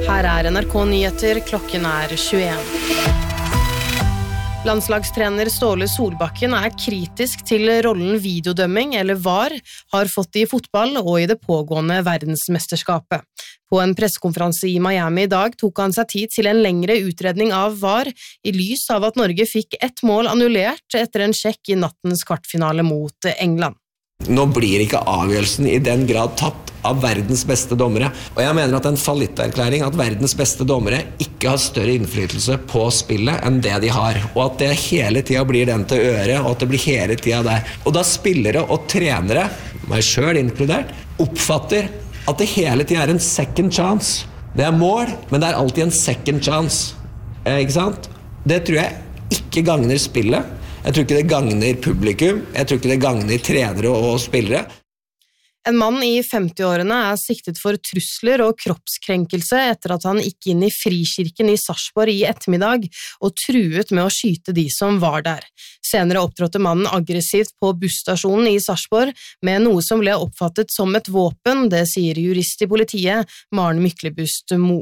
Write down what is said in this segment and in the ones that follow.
Her NRK Nyheter, klokken 21. Landslagstrener Ståle Solbakken kritisk til rollen videodømming, eller VAR, har fått i fotball og i det pågående verdensmesterskapet. På en pressekonferanse i Miami i dag tok han seg tid til en lengre utredning av VAR, i lys av at Norge fikk ett mål annullert etter en sjekk i nattens kvartfinale mot England. Nå blir ikke avgjørelsen i den grad tatt av verdens beste dommere. Og jeg mener at en fallitterklæring at verdens beste dommere ikke har større innflytelse på spillet enn det de har. Og at det hele tiden blir den til øre, og at det blir hele tiden der. Og da spillere og trenere, meg selv inkludert, oppfatter at det hele tiden en second chance. Det mål, men det alltid en second chance. Ikke sant? Det tror jeg ikke gagner spillet. Jeg tror ikke det gagner publikum. Jeg tror ikke det gagner trenere og spillere. En mann i 50-årene siktet for trusler og kroppskrenkelse etter at han gikk inn i Frikirken i Sarpsborg i ettermiddag og truet med å skyte de som var der. Senere opptrådte mannen aggressivt på busstasjonen i Sarpsborg med noe som ble oppfattet som et våpen, det sier jurist i politiet, Maren Myklebust Mo.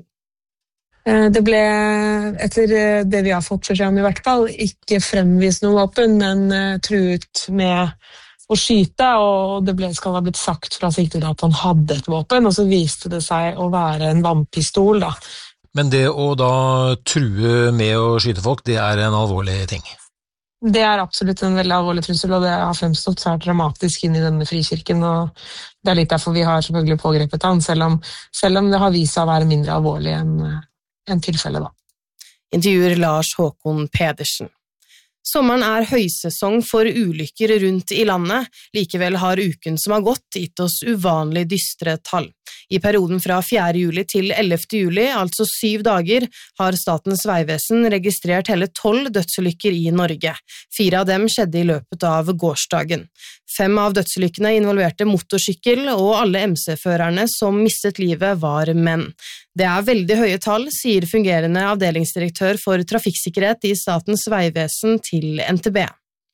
Det ble, etter det vi har fått beskjed om i hvert fall, ikke fremvist noe våpen, men truet med å skyte, og det skal ha blitt sagt fra siktede at han hadde et våpen, og så viste det seg å være en vannpistol da. Men det å da true med å skyte folk, det en alvorlig ting? Det absolutt en veldig alvorlig trussel, og det har fremstått svært dramatisk inn i denne Frikirken, og det litt derfor vi har selvfølgelig pågrepet han, selv om det har vist seg å være mindre alvorlig enn tilfellet da. Intervjuer Lars Håkon Pedersen. Sommeren høysesong for ulykker rundt i landet, likevel har uken som har gått gitt oss uvanlig dystre tall. I perioden fra 4. juli til 11. juli, altså 7 dager, har Statens Vegvesen registrert hele 12 dødsulykker i Norge. 4 av dem skjedde i løpet av gårsdagen. 5 av dødsulykkene involverte motorsykkel, og alle MC-førerne som mistet livet var menn. Det veldig høye tall, sier fungerende avdelingsdirektør for trafikksikkerhet i Statens Vegvesen til NTB.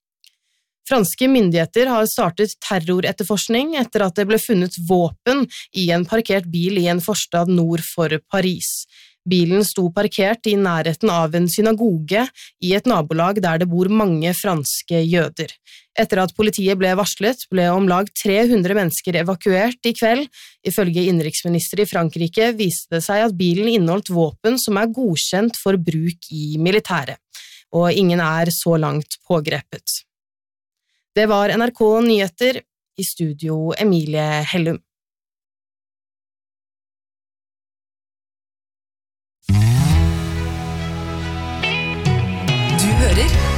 Franske myndigheter har startet terroretterforskning etter at det ble funnet våpen i en parkert bil i en forstad nord for Paris. Bilen sto parkert i nærheten av en synagoge i et nabolag der det bor mange franske jøder. Etter at politiet ble varslet, ble om lag 300 mennesker evakuert i kveld. Ifølge innenriksminister i Frankrike viste det seg at bilen inneholdt våpen som godkjent for bruk i militæret, og ingen så langt pågrepet. Det var NRK Nyheter, i studio Emilie Hellum. Du hører